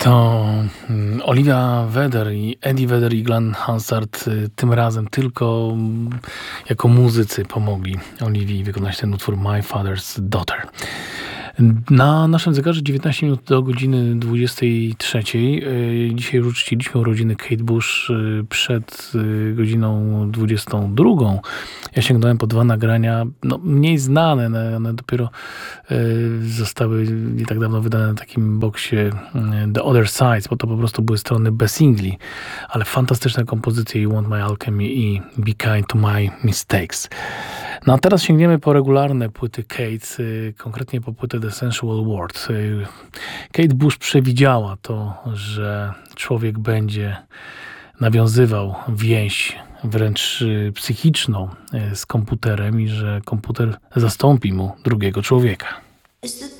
To Olivia Vedder i Eddie Vedder i Glenn Hansard tym razem tylko jako muzycy pomogli Oliwii wykonać ten utwór My Father's Daughter. Na naszym zegarze 19 minut do godziny 23. Dzisiaj już uczciliśmy urodziny Kate Bush przed godziną 22. Ja sięgnąłem po 2 nagrania, mniej znane, one dopiero zostały nie tak dawno wydane na takim boksie The Other Sides, bo to po prostu były strony bez singli, ale fantastyczne kompozycje i Want My Alchemy i Be Kind to My Mistakes. No a teraz sięgniemy po regularne płyty Kate, konkretnie po płytę The Sensual World. Kate Bush przewidziała to, że człowiek będzie nawiązywał więź wręcz psychiczną z komputerem i że komputer zastąpi mu drugiego człowieka.